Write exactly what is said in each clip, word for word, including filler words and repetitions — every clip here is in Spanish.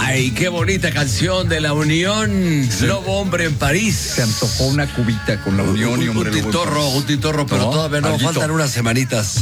Ay, qué bonita canción de La Unión, sí. Lobo Hombre en París. Se antojó una cubita con La Unión un, y Hombre un titorro, Lobo. un titorro, pero ¿no? Todavía no, Alguito. Faltan unas semanitas.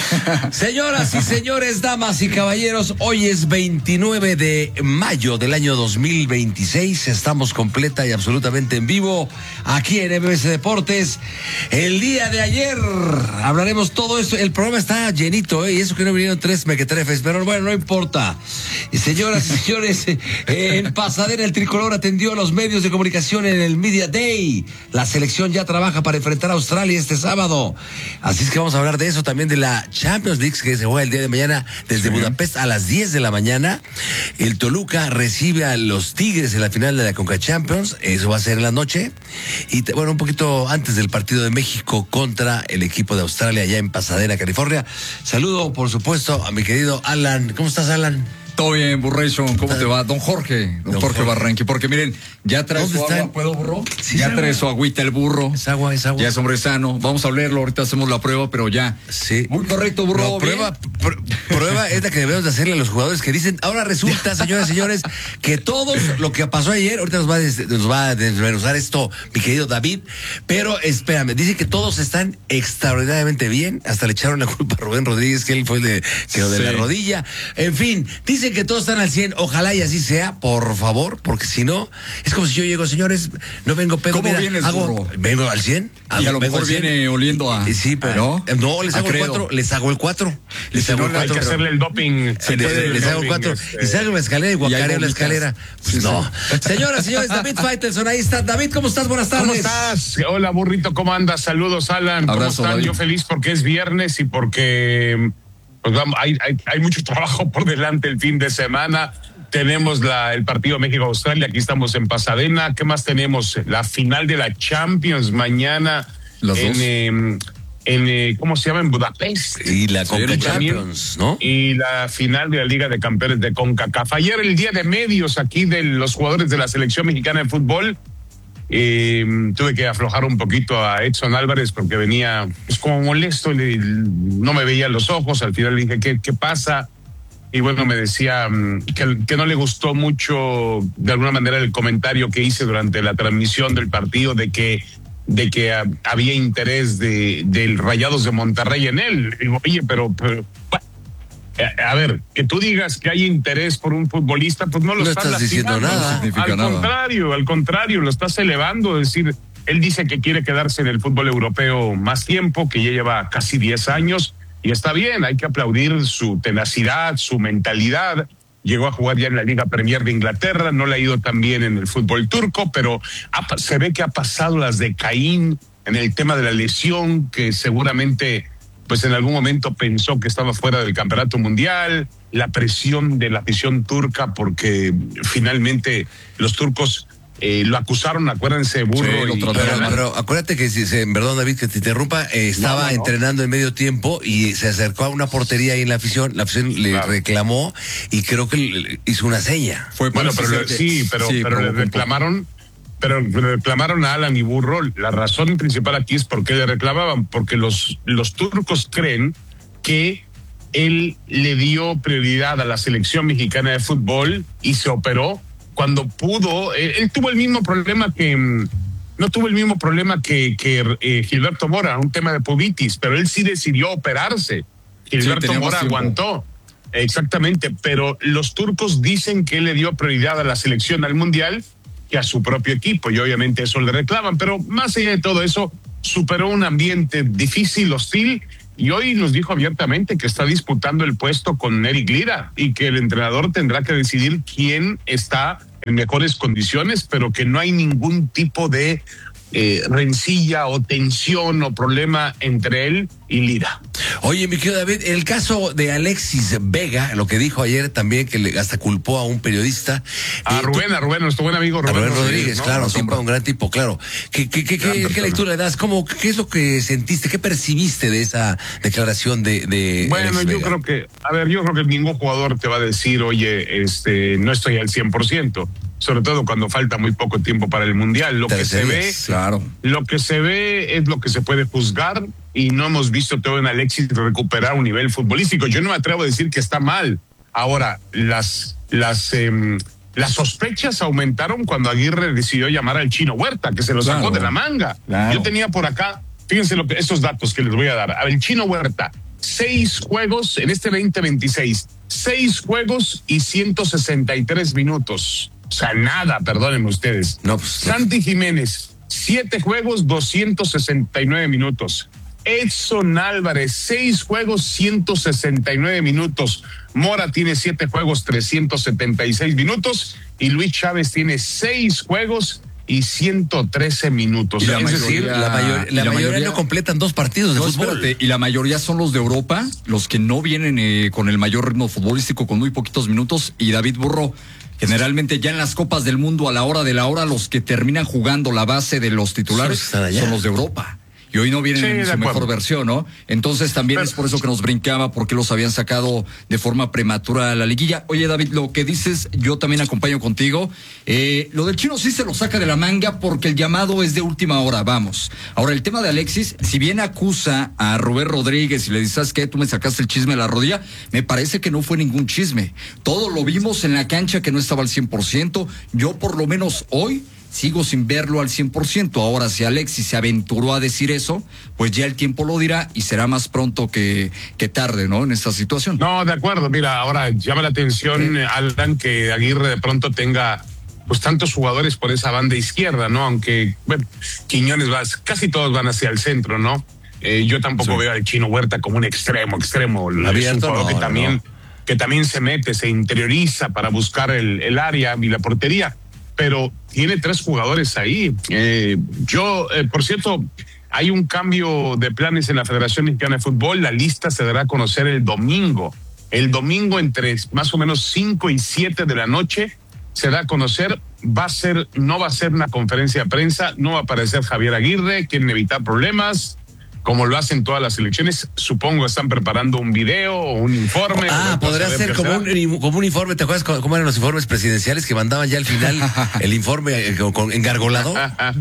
Señoras y señores, damas y caballeros, hoy es veintinueve de mayo del año dos mil veintiséis. Estamos completa y absolutamente en vivo aquí en M B C Deportes. El día de ayer hablaremos todo esto. El programa está llenito, ¿eh? Y eso que no vinieron tres mequetrefes, pero bueno, no importa. Señoras y señores, eh, en Pasadena el tricolor atendió a los medios de comunicación en el Media Day. La selección ya trabaja para enfrentar a Australia este sábado. Así es que vamos a hablar de eso, también de la Champions League que se juega el día de mañana desde sí. Budapest a las diez de la mañana. El Toluca recibe a los Tigres en la final de la Conca Champions. Eso va a ser en la noche. Y te, bueno, un poquito antes del partido de México contra el equipo de Australia allá en Pasadena, California. Saludo, por supuesto, a mi querido Alan. ¿Cómo estás, Alan? Todo bien, Burration, ¿cómo te va? Don Jorge, don, don Jorge, Jorge Barranqui, porque miren, ya trae su agua, ¿puedo, burro? Sí, ya trae su agüita el burro. Es agua, es agua. Ya es hombre sano, vamos a olerlo, ahorita hacemos la prueba, pero ya. Sí. Muy correcto, burro. No, prueba, pr prueba es la que debemos de hacerle a los jugadores que dicen, ahora resulta, señoras y señores, que todos lo que pasó ayer, ahorita nos va a, des, nos va a desmenuzar esto, mi querido David, pero espérame, dice que todos están extraordinariamente bien, hasta le echaron la culpa a Rubén Rodríguez, que él fue el de, que lo de sí. la rodilla, en fin, dicen que todos están al cien. Ojalá y así sea, por favor, porque si no, es como si yo llego, señores, no vengo pedo. ¿Cómo mira, vienes, hago, burro? Vengo al cien. Y a lo mejor viene oliendo a... Sí, pero... ¿no? No, les hago el cuatro, les hago el cuatro. Les hago el cuatro. Hay que hacerle el doping. Sí, les, les, les hago el cuatro. Este... Y salgo la escalera y guacareo la escalera. Pues sí, no. Sí. Señoras, señores, David Faitelson, ahí está. David, ¿cómo estás? Buenas tardes. ¿Cómo estás? Hola, burrito, ¿cómo andas? Saludos, Alan. ¿Cómo Abrazo, están? David. Yo feliz porque es viernes y porque pues, vamos, hay, hay, hay mucho trabajo por delante el fin de semana. Tenemos la, el partido México-Australia, aquí estamos en Pasadena. ¿Qué más tenemos? La final de la Champions mañana Los en, dos. eh, en eh, ¿cómo se llama? En Budapest. Y la Conca Sí, Champions, ¿no? Y la final de la Liga de Campeones de CONCACAF. Ayer el día de medios aquí de los jugadores de la selección mexicana de fútbol. Eh, tuve que aflojar un poquito a Edson Álvarez porque venía pues, como molesto, le, no me veía los ojos. Al final le dije, ¿qué, qué pasa? Y bueno, me decía um, que, que no le gustó mucho, de alguna manera, el comentario que hice durante la transmisión del partido de que, de que uh, había interés de, del Rayados de Monterrey en él. Y digo, oye, pero, pero a, a ver, que tú digas que hay interés por un futbolista, pues no lo no estás, estás diciendo nada. No al nada. contrario, al contrario, lo estás elevando. Es decir, él dice que quiere quedarse en el fútbol europeo más tiempo, que ya lleva casi diez años. Y está bien, hay que aplaudir su tenacidad, su mentalidad. Llegó a jugar ya en la Liga Premier de Inglaterra, no le ha ido tan bien en el fútbol turco, pero ha, se ve que ha pasado las de Caín en el tema de la lesión, que seguramente pues en algún momento pensó que estaba fuera del campeonato mundial, la presión de la afición turca, porque finalmente los turcos... Eh, lo acusaron, acuérdense, burro. Sí, y, pero, pero acuérdate que, si se, perdón David que te interrumpa, eh, estaba no, no, no. entrenando en medio tiempo y se acercó a una portería ahí en la afición, la afición le claro. reclamó y creo que le hizo una seña. Fue bueno, pero le, sí, pero, sí, pero le reclamaron, pero le reclamaron a Alan y Burro. La razón principal aquí es por qué le reclamaban, porque los, los turcos creen que él le dio prioridad a la selección mexicana de fútbol y se operó cuando pudo. Él, él tuvo el mismo problema que no tuvo el mismo problema que, que eh, Gilberto Mora, un tema de pubitis, pero él sí decidió operarse. Gilberto sí, Mora aguantó. Exactamente, pero los turcos dicen que él le dio prioridad a la selección al mundial que a su propio equipo, y obviamente eso le reclaman, pero más allá de todo eso, superó un ambiente difícil, hostil, y hoy nos dijo abiertamente que está disputando el puesto con Eric Lira y que el entrenador tendrá que decidir quién está en mejores condiciones, pero que no hay ningún tipo de eh, rencilla o tensión o problema entre él y Lira. Oye, mi querido David, el caso de Alexis Vega, lo que dijo ayer también, que le hasta culpó a un periodista. A eh, Rubén, tú, a Rubén, nuestro buen amigo Rubén, Rubén Rodríguez, Rodríguez, ¿no? claro, no, siempre un gran tipo, claro. ¿Qué, qué, qué, qué, qué lectura le das? ¿Cómo, ¿Qué es lo que sentiste? ¿Qué percibiste de esa declaración de, de Bueno, Alexis yo Vega? creo que, a ver, yo creo que ningún jugador te va a decir, oye, este, no estoy al cien por ciento. Sobre todo cuando falta muy poco tiempo para el Mundial. Lo que se ve, claro. Lo que se ve es lo que se puede juzgar, y no hemos visto todo en Alexis recuperar un nivel futbolístico. Yo no me atrevo a decir que está mal. Ahora, las, las, eh, las sospechas aumentaron cuando Aguirre decidió llamar al Chino Huerta, que se lo sacó claro, de la manga. Claro. Yo tenía por acá, fíjense lo que, esos datos que les voy a dar. El Chino Huerta, seis juegos en este veinte veintiséis, seis juegos y ciento sesenta y tres minutos. O sea, nada, perdónenme ustedes. No, pues, Santi Jiménez, siete juegos, doscientos sesenta y nueve minutos. Edson Álvarez, seis juegos, ciento sesenta y nueve minutos. Mora tiene siete juegos, trescientos setenta y seis minutos. Y Luis Chávez tiene seis juegos y ciento trece minutos. Y la es mayoría, decir, la, mayor, la, la mayoría, mayoría no completan dos partidos de no, fútbol. Espérate, y la mayoría son los de Europa, los que no vienen eh, con el mayor ritmo futbolístico, con muy poquitos minutos. Y David Burro, generalmente ya en las Copas del Mundo, a la hora de la hora, los que terminan jugando la base de los titulares son los de Europa. Y hoy no vienen sí, en su acuerdo. mejor versión, ¿no? Entonces también Pero, es por eso que nos brincaba, porque los habían sacado de forma prematura a la liguilla. Oye, David, lo que dices, yo también acompaño contigo. Eh, lo del Chino sí se lo saca de la manga porque el llamado es de última hora, vamos. Ahora, el tema de Alexis, si bien acusa a Rubén Rodríguez y le dices, ¿sabes qué? Tú me sacaste el chisme de la rodilla, me parece que no fue ningún chisme. Todo lo vimos en la cancha que no estaba al cien por ciento. Yo, por lo menos hoy, sigo sin verlo al cien por ciento. Ahora, si Alexis se aventuró a decir eso, pues ya el tiempo lo dirá y será más pronto que, que tarde, ¿no? En esta situación. No, de acuerdo. Mira, ahora llama la atención, sí. Alan, que Aguirre de pronto tenga pues tantos jugadores por esa banda izquierda, ¿no? Aunque bueno, Quiñones va, casi todos van hacia el centro, ¿no? Eh, yo tampoco sí. veo al Chino Huerta como un extremo, extremo. Abierto, es un jugador no, que también, no. que también se mete, se interioriza para buscar el, el área y la portería. Pero tiene tres jugadores ahí. Eh, yo, eh, por cierto, hay un cambio de planes en la Federación Mexicana de Fútbol. La lista se dará a conocer el domingo. El domingo entre más o menos cinco y siete de la noche se da a conocer. Va a ser, no va a ser una conferencia de prensa, no va a aparecer Javier Aguirre, quieren evitar problemas. Como lo hacen todas las elecciones, supongo están preparando un video o un informe. Ah, podría ser como un, como un informe. ¿Te acuerdas cómo eran los informes presidenciales que mandaban ya al final el informe con, engargolado?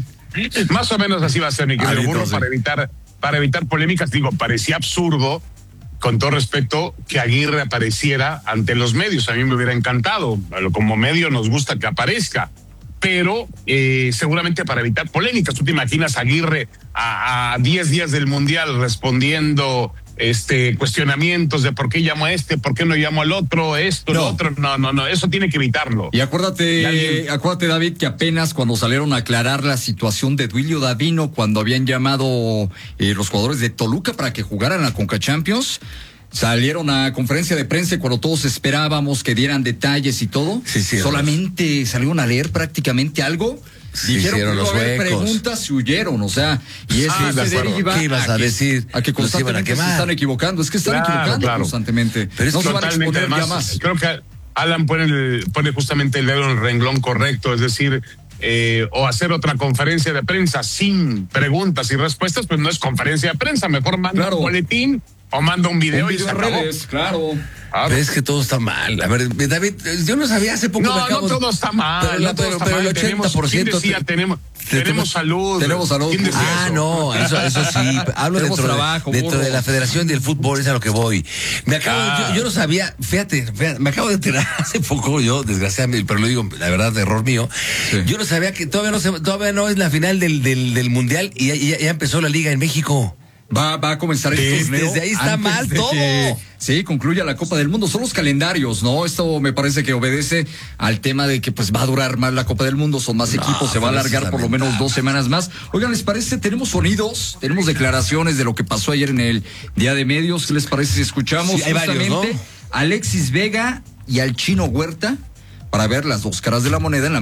Más o menos así va a ser, mi querido Burro, para evitar, para evitar polémicas. Digo, parecía absurdo, con todo respeto, que Aguirre apareciera ante los medios. A mí me hubiera encantado. Como medio nos gusta que aparezca. Pero eh, seguramente para evitar polémicas. ¿Tú te imaginas a Aguirre a diez días del Mundial respondiendo este cuestionamientos de por qué llamo a este, por qué no llamo al otro, esto, no. lo otro? No, no, no, eso tiene que evitarlo. Y acuérdate, alguien... acuérdate, David, que apenas cuando salieron a aclarar la situación de Duilio Davino, cuando habían llamado eh, los jugadores de Toluca para que jugaran a Conca Champions, salieron a conferencia de prensa y cuando todos esperábamos que dieran detalles y todo, sí, sí, solamente salieron a leer prácticamente algo. Sí, dijeron que los no había preguntas y huyeron, o sea, y eso ah, se deriva ¿qué ibas a, a que, decir? A que constantemente se están equivocando, es que están claro, equivocando claro. constantemente. Pero es no que se van a exponer además, ya más. Creo que Alan pone, el, pone justamente el dedo en el renglón correcto, es decir, eh, o hacer otra conferencia de prensa sin preguntas y respuestas, pues no es conferencia de prensa, mejor manda claro. un boletín o manda un video, un video y se acabó. Redes, claro. Pero es que todo está mal. A ver, David, yo no sabía hace poco. No, me acabo no todo está mal. Pero, no todo pero, está pero mal. el ochenta por ciento. Tenemos, ¿quién decía, tenemos, tenemos salud. Tenemos salud. Ah, eso? no, eso, eso sí. Hablo dentro, trabajo, de, dentro de la Federación del Fútbol, es a lo que voy. Me acabo, ah. yo, yo no sabía, fíjate, fíjate, me acabo de enterar hace poco yo, desgraciadamente, pero lo digo, la verdad, de error mío. Sí. Yo no sabía que todavía no, se, todavía no es la final del, del, del Mundial y ya, ya, ya empezó la Liga en México. Va, va a comenzar el desde, torneo. Desde ahí está mal todo. Que, sí, concluya la Copa del Mundo. Son los calendarios, ¿no? Esto me parece que obedece al tema de que pues va a durar más la Copa del Mundo. Son más no, equipos, se va a alargar por lo menos dos semanas más. Oigan, ¿les parece? Tenemos sonidos, tenemos declaraciones de lo que pasó ayer en el Día de Medios. ¿Qué les parece si escuchamos sí, hay justamente varios, ¿no? Alexis Vega y al Chino Huerta para ver las dos caras de la moneda en la